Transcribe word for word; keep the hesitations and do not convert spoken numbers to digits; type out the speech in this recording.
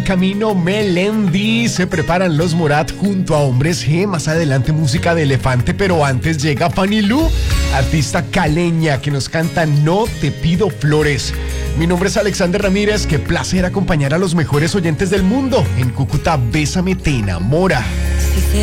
camino Melendi. Se preparan los Morat junto a Hombres G. Más adelante música de Elefante, pero antes llega Fanny Lu, artista caleña que nos canta No te pido flores. Mi nombre es Alexander Ramírez. Qué placer acompañar a los mejores oyentes del mundo. En Cúcuta, Bésame te enamora.